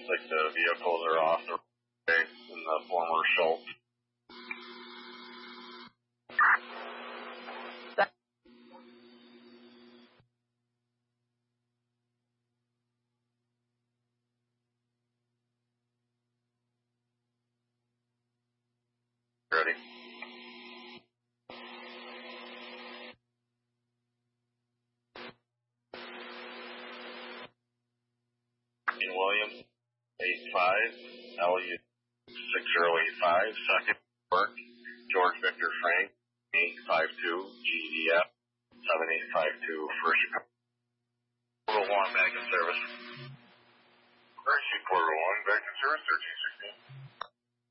like the vehicles are off the way in the former Schultz. Ready? Williams, 85, LU 6085, second work, George Victor Frank, 852, GDF, 7852 for Chicago. 401 back in service. Mercy 401 back in service, 1316.